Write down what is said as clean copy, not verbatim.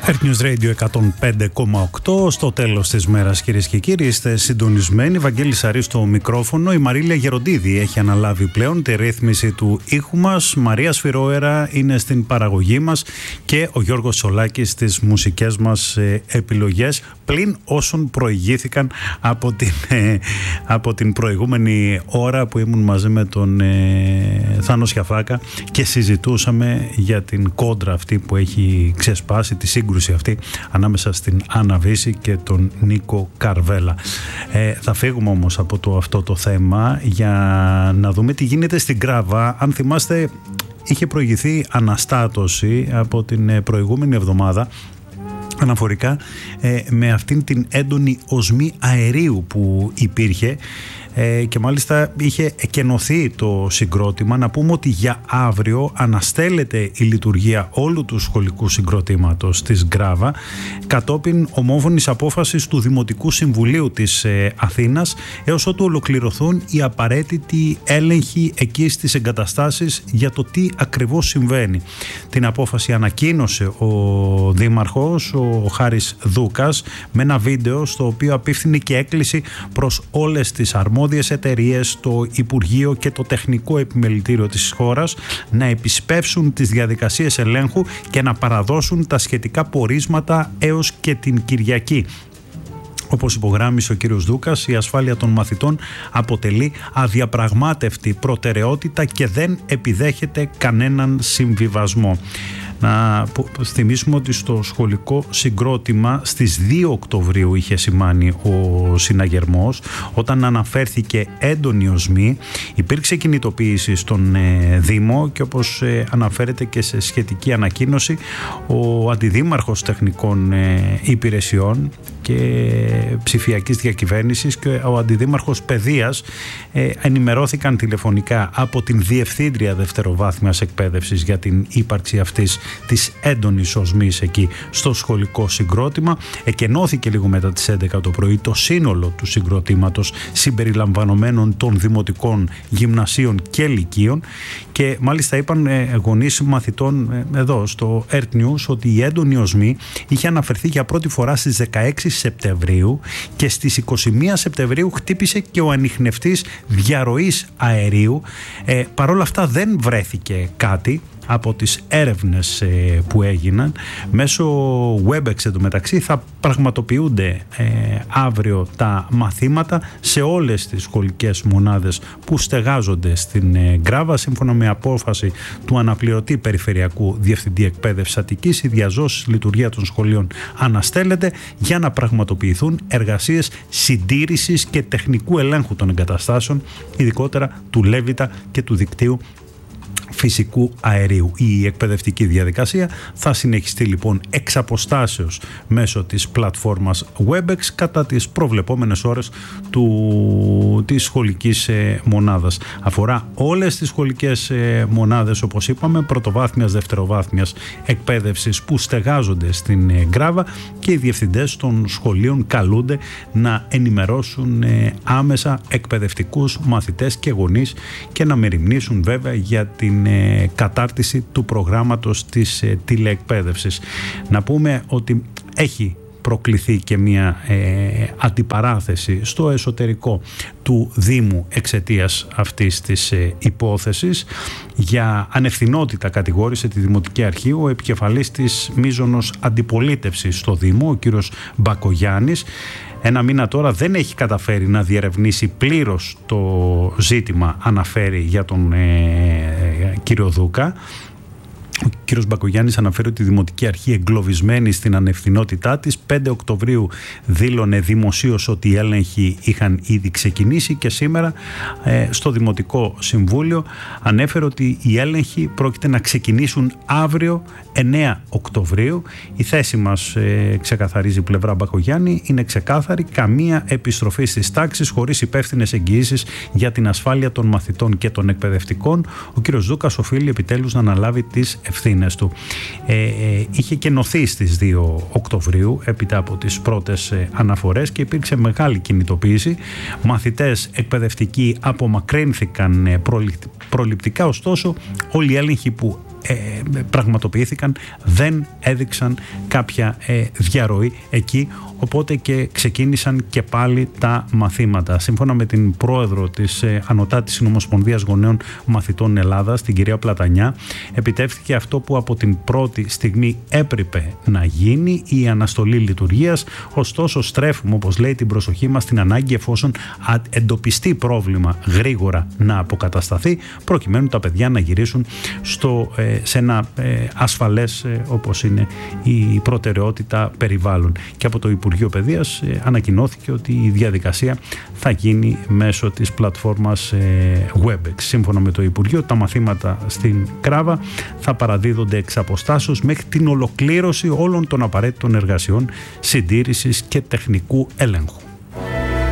Earth News Radio 105,8. Στο τέλος της μέρας, κυρίες και κύριοι, είστε συντονισμένοι. Βαγγέλης Αρής στο μικρόφωνο. Η Μαρίλια Γεροντίδη έχει αναλάβει πλέον τη ρύθμιση του ήχου μας. Μαρία Σφυρόερα είναι στην παραγωγή μας και ο Γιώργος Σολάκης στις μουσικές μας επιλογές, πλην όσων προηγήθηκαν από την προηγούμενη ώρα που ήμουν μαζί με τον Θάνο Σιαφάκα και συζητούσαμε για την κόντρα αυτή που έχει ξεσπάσει, τη σύγκρουση αυτή ανάμεσα στην Άννα Βύση και τον Νίκο Καρβέλα. Θα φύγουμε όμως από αυτό το θέμα για να δούμε τι γίνεται στην Γκράβα. Αν θυμάστε, είχε προηγηθεί αναστάτωση από την προηγούμενη εβδομάδα αναφορικά με αυτήν την έντονη οσμή αερίου που υπήρχε και μάλιστα είχε εκενωθεί το συγκρότημα. Να πούμε ότι για αύριο αναστέλλεται η λειτουργία όλου του σχολικού συγκροτήματος της Γκράβα κατόπιν ομόφωνης απόφασης του Δημοτικού Συμβουλίου της Αθήνας έως ότου ολοκληρωθούν οι απαραίτητοι έλεγχοι εκεί στις εγκαταστάσεις για το τι ακριβώς συμβαίνει. Την απόφαση ανακοίνωσε ο Δήμαρχος, ο Χάρης Δούκας, με ένα βίντεο στο οποίο απίφθινε και έκκληση προς όλες τις αρμόδιες εταιρείες, το Υπουργείο και το Τεχνικό Επιμελητήριο της χώρας να επισπεύσουν τις διαδικασίες ελέγχου και να παραδώσουν τα σχετικά πορίσματα έως και την Κυριακή. Όπως υπογράμμισε ο κύριος Δούκας, η ασφάλεια των μαθητών αποτελεί αδιαπραγμάτευτη προτεραιότητα και δεν επιδέχεται κανέναν συμβιβασμό. Να θυμίσουμε ότι στο σχολικό συγκρότημα στις 2 Οκτωβρίου είχε σημάνει ο συναγερμός. Όταν αναφέρθηκε έντονη οσμή, υπήρξε κινητοποίηση στον Δήμο και όπως αναφέρεται και σε σχετική ανακοίνωση, ο Αντιδήμαρχος Τεχνικών Υπηρεσιών και Ψηφιακής Διακυβέρνησης και ο Αντιδήμαρχος Παιδείας ενημερώθηκαν τηλεφωνικά από την Διευθύντρια Δευτεροβάθμιας Εκπαίδευσης για την ύπαρξη αυτής της έντονης οσμής εκεί στο σχολικό συγκρότημα. Εκενώθηκε λίγο μετά τις 11 το πρωί το σύνολο του συγκροτήματος συμπεριλαμβανομένων των δημοτικών γυμνασίων και λυκείων και μάλιστα είπαν γονείς μαθητών εδώ στο Earth News ότι η έντονη οσμή είχε αναφερθεί για πρώτη φορά στις 16 Σεπτεμβρίου και στις 21 Σεπτεμβρίου χτύπησε και ο ανιχνευτής διαρροής αερίου. Παρ' όλα αυτά δεν βρέθηκε κάτι από τις έρευνες που έγιναν. Μέσω WebEx εντωμεταξύ θα πραγματοποιούνται αύριο τα μαθήματα σε όλες τις σχολικές μονάδες που στεγάζονται στην Γκράβα. Σύμφωνα με απόφαση του αναπληρωτή Περιφερειακού Διευθυντή Εκπαίδευσης Αττικής, η διαζώσης λειτουργία των σχολείων αναστέλλεται για να πραγματοποιηθούν εργασίες συντήρησης και τεχνικού ελέγχου των εγκαταστάσεων, ειδικότερα του Λέβητα και του δικτύου φυσικού αερίου. Η εκπαιδευτική διαδικασία θα συνεχιστεί λοιπόν εξ αποστάσεως μέσω της πλατφόρμας WebEx κατά τις προβλεπόμενες ώρες της σχολικής μονάδας. Αφορά όλες τις σχολικές μονάδες, όπως είπαμε, πρωτοβάθμιας, δευτεροβάθμιας εκπαίδευσης που στεγάζονται στην Γκράβα και οι διευθυντές των σχολείων καλούνται να ενημερώσουν άμεσα εκπαιδευτικούς, μαθητές και γονείς και να μεριμνήσουν βέβαια για την κατάρτιση του προγράμματος της τηλεεκπαίδευσης. Να πούμε ότι έχει προκληθεί και μια αντιπαράθεση στο εσωτερικό του Δήμου εξαιτίας αυτής της υπόθεσης. Για ανευθυνότητα κατηγόρησε τη Δημοτική Αρχή ο επικεφαλής της μείζωνος αντιπολίτευσης στο Δήμο, ο κύριος Μπακογιάννης. Ένα μήνα τώρα δεν έχει καταφέρει να διερευνήσει πλήρως το ζήτημα, αναφέρει για τον κύριο Δούκα. Ο κύριος Μπακογιάννης αναφέρει ότι η Δημοτική Αρχή, εγκλωβισμένη στην ανευθυνότητά της, 5 Οκτωβρίου δήλωνε δημοσίως ότι οι έλεγχοι είχαν ήδη ξεκινήσει και σήμερα στο Δημοτικό Συμβούλιο ανέφερε ότι οι έλεγχοι πρόκειται να ξεκινήσουν αύριο 9 Οκτωβρίου. Η θέση μας, ξεκαθαρίζει η πλευρά Μπακογιάννη, είναι ξεκάθαρη: καμία επιστροφή στις τάξεις χωρίς υπεύθυνες εγγυήσεις για την ασφάλεια των μαθητών και των εκπαιδευτικών. Ο κύριος Δούκας οφείλει επιτέλους να αναλάβει τις ευθύνες του. Είχε κενωθεί στις 2 Οκτωβρίου έπειτα από τις πρώτες αναφορές και υπήρξε μεγάλη κινητοποίηση. Μαθητές, εκπαιδευτικοί απομακρύνθηκαν προληπτικά, ωστόσο όλοι οι έλεγχοι που πραγματοποιήθηκαν δεν έδειξαν κάποια διαρροή εκεί, οπότε και ξεκίνησαν και πάλι τα μαθήματα. Σύμφωνα με την πρόεδρο της Ανωτάτης Συνομοσπονδίας Γονέων Μαθητών Ελλάδας, την κυρία Πλατανιά, επιτεύχθηκε αυτό που από την πρώτη στιγμή έπρεπε να γίνει, η αναστολή λειτουργίας. Ωστόσο στρέφουμε, όπως λέει, την προσοχή μας στην ανάγκη, εφόσον εντοπιστεί πρόβλημα, γρήγορα να αποκατασταθεί, προκειμένου τα παιδιά να γυρίσουν σε ένα ασφαλές, όπως είναι η προτεραιότητα, περιβάλλον. Και από το Υπουργείο Παιδείας ανακοινώθηκε ότι η διαδικασία θα γίνει μέσω της πλατφόρμας WebEx. Σύμφωνα με το Υπουργείο, τα μαθήματα στην Κράβα θα παραδίδονται εξ αποστάσεως μέχρι την ολοκλήρωση όλων των απαραίτητων εργασιών συντήρησης και τεχνικού έλεγχου.